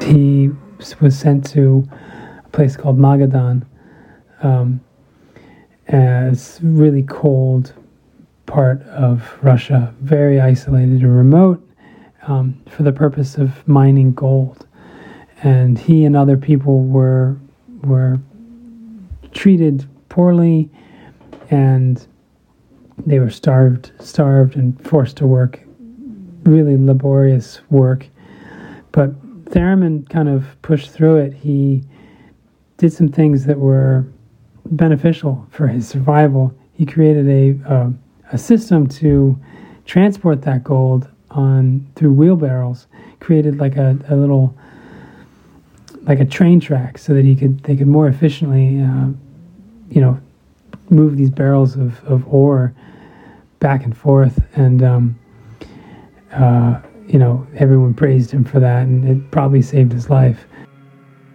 he was sent to a place called Magadan, as really cold part of Russia, very isolated and remote, for the purpose of mining gold. And he and other people were treated poorly, and they were starved and forced to work really laborious work. But Theremin kind of pushed through it. He did some things that were beneficial for his survival. He created a system to transport that gold through wheelbarrows. Created like a little, like a train track, so that they could more efficiently, move these barrels of ore back and forth. And everyone praised him for that, and it probably saved his life.